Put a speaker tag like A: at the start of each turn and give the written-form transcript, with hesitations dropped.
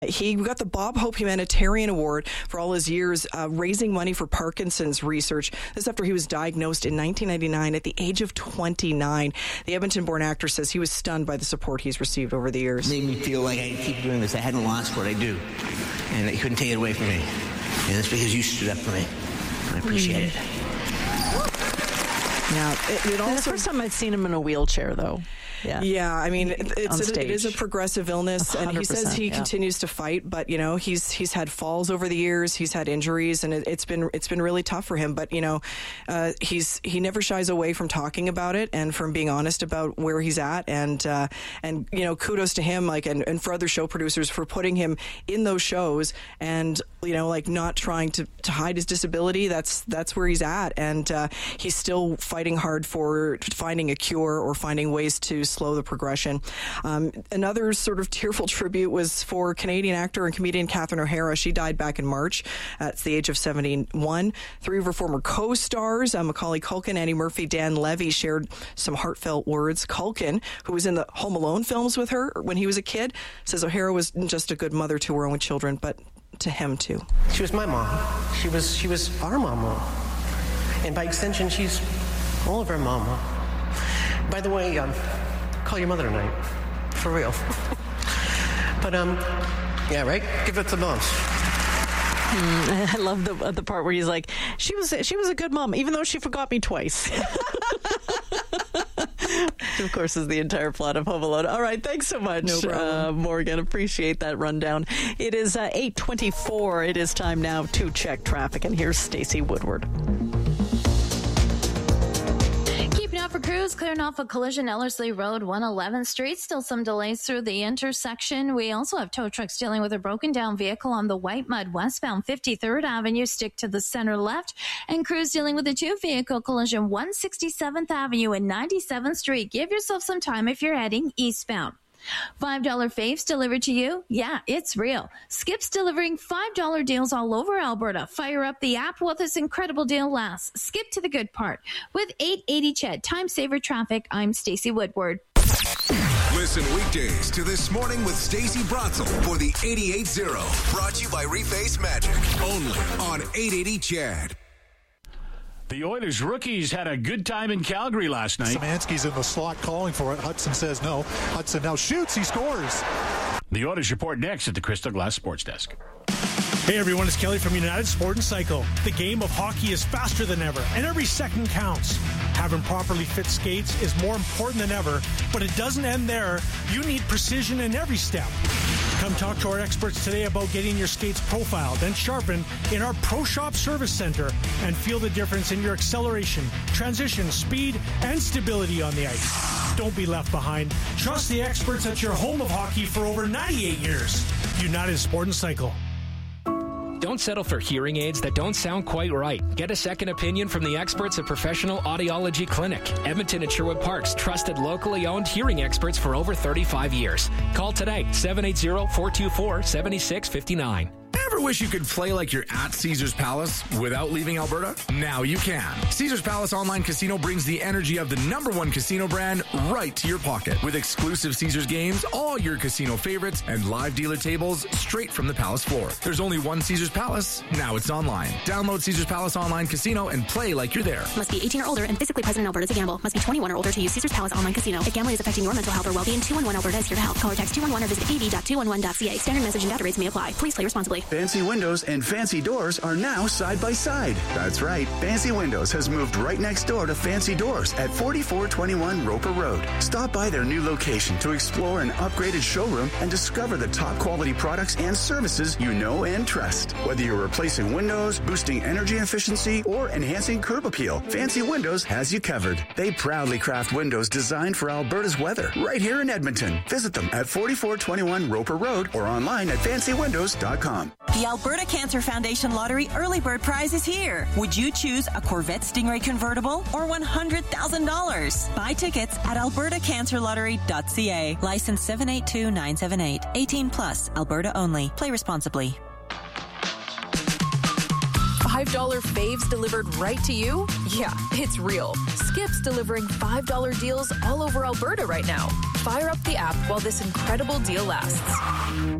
A: He got the Bob Hope Humanitarian Award for all his years raising money for Parkinson's research. This after he was diagnosed in 1999 at the age of 29. The Edmonton-born actor says he was stunned by the support he's received over the years.
B: It made me feel like I keep doing this. I hadn't lost what I do, and they couldn't take it away from me. And it's because you stood up for me. I appreciate it.
A: Now, it also...
C: The first time I'd seen him in a wheelchair, though.
A: Yeah, I mean, it is a progressive illness, and he says he
C: 100%,
A: continues to fight. But he's had falls over the years, he's had injuries, and it's been really tough for him. But he never shies away from talking about it and from being honest about where he's at. And kudos to him, and for other show producers for putting him in those shows and not trying to hide his disability. That's where he's at, and he's still fighting hard for finding a cure or finding ways to slow the progression. Another sort of tearful tribute was for Canadian actor and comedian Catherine O'Hara. She died back in March at the age of 71. Three of her former co-stars, Macaulay Culkin, Annie Murphy, Dan Levy, shared some heartfelt words. Culkin, who was in the Home Alone films with her when he was a kid, says O'Hara was just a good mother to her own children, but to him too.
D: She was my mom. She was our mama. And by extension, she's all of our mama. By the way, call your mother tonight. For real. But, yeah, right? Give it to the moms.
C: I love the part where he's like, she was a good mom, even though she forgot me twice. Which, of course, is the entire plot of Home Alone. All right, thanks so much, Morgan. Appreciate that rundown. It is 8:24. It is time now to check traffic, and here's Stacey Woodward.
E: For crews clearing off a collision Ellerslie Road, 111th Street. Still some delays through the intersection. We also have tow trucks dealing with a broken down vehicle on the White Mud westbound 53rd Avenue. Stick to the center left. And crews dealing with a two-vehicle collision 167th Avenue and 97th Street. Give yourself some time if you're heading eastbound. $5 faves delivered to you? Yeah, it's real. Skip's delivering $5 deals all over Alberta. Fire up the app while this incredible deal lasts. Skip to the good part. With 880 CHED, time saver traffic, I'm Stacey Woodward.
F: Listen weekdays to This Morning with Stacey Bratzel for the 88.0. Brought to you by Reface Magic. Only on 880 CHED.
G: The Oilers rookies had a good time in Calgary last night.
H: Szymanski's in the slot calling for it. Hudson says no. Hudson now shoots. He scores.
G: The Oilers report next at the Crystal Glass Sports Desk.
I: Hey everyone, it's Kelly from United Sport and Cycle. The game of hockey is faster than ever, and every second counts. Having properly fit skates is more important than ever, but it doesn't end there. You need precision in every step. Come talk to our experts today about getting your skates profiled and sharpened in our Pro Shop Service Center and feel the difference in your acceleration, transition, speed, and stability on the ice. Don't be left behind. Trust the experts at your home of hockey for over 98 years. United Sport and Cycle.
J: Don't settle for hearing aids that don't sound quite right. Get a second opinion from the experts at Professional Audiology Clinic. Edmonton and Sherwood Park's trusted locally owned hearing experts for over 35 years. Call today, 780-424-7659.
K: Ever wish you could play like you're at Caesars Palace without leaving Alberta? Now you can. Caesars Palace Online Casino brings the energy of the #1 casino brand right to your pocket. With exclusive Caesars games, all your casino favorites, and live dealer tables straight from the Palace floor. There's only one Caesars Palace. Now it's online. Download Caesars Palace Online Casino and play like you're there.
L: Must be 18 or older and physically present in Alberta to gamble. Must be 21 or older to use Caesars Palace Online Casino. If gambling is affecting your mental health or well-being, 211 Alberta is here to help. Call or text 211 or visit av.211.ca. Standard message and data rates may apply. Please play responsibly.
M: Fancy windows and fancy doors are now side by side. That's right. Fancy Windows has moved right next door to Fancy Doors at 4421 Roper Road. Stop by their new location to explore an upgraded showroom and discover the top quality products and services you know and trust. Whether you're replacing windows, boosting energy efficiency, or enhancing curb appeal, Fancy Windows has you covered. They proudly craft windows designed for Alberta's weather right here in Edmonton. Visit them at 4421 Roper Road or online at fancywindows.com.
N: The Alberta Cancer Foundation Lottery Early Bird Prize is here. Would you choose a Corvette Stingray convertible or $100,000? Buy tickets at albertacancerlottery.ca. License 782978. 18 plus. Alberta only. Play responsibly.
O: $5 faves delivered right to you? Yeah, it's real. Skip's delivering $5 deals all over Alberta right now. Fire up the app while this incredible deal lasts.